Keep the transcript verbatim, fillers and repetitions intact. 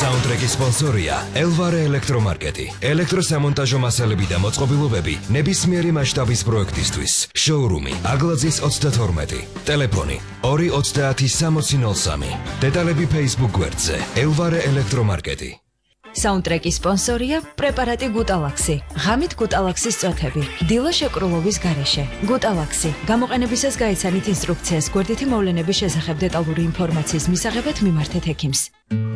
საუნდტრეკის სპონსორია ელვარე ელექტრომარკეტი. ელექტროსამონტაჟო მასალები და მოწყობილობები ნებისმიერი მასშტაბის პროექტისთვის. შოურუმი აგლაძის ოცდათორმეტი. ტელეფონი ორი ოცდაათი სამოცი ნოლ სამი. დეტალები Facebook გვერდზე ელვარე ელექტრომარკეტი. საუნდტრეკის სპონსორია პრეპარატი გუტალაქსი. ღამით გუტალაქსის წვეთები. დილა შეკრულობის გარეშე. გუტალაქსი. გამოყენებისას გაიცანით ინსტრუქციას. გვერდითი მოვლენების შესახებ დეტალური ინფორმაციის მისაღებად მიმართეთ ექიმს.